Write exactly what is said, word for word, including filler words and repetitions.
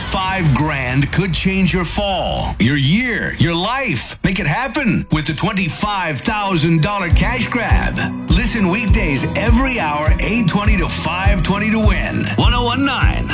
twenty-five grand could change your fall, your year, your life. Make it happen with the twenty-five thousand dollars cash grab. Listen weekdays every hour, eight twenty to five twenty to win. ten nineteen